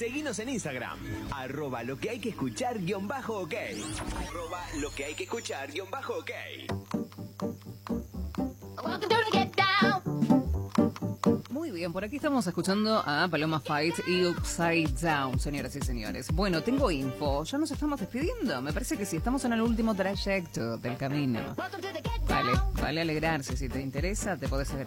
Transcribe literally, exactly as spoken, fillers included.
seguinos en Instagram, arroba lo que hay que escuchar guión bajo ok. Arroba lo que hay que escuchar guión bajo ok. Muy bien, por aquí estamos escuchando a Paloma Fight y Upside Down, señoras y señores. Bueno, tengo info, ya nos estamos despidiendo. Me parece que sí, estamos en el último trayecto del camino. Vale, vale alegrarse. Si te interesa, te podés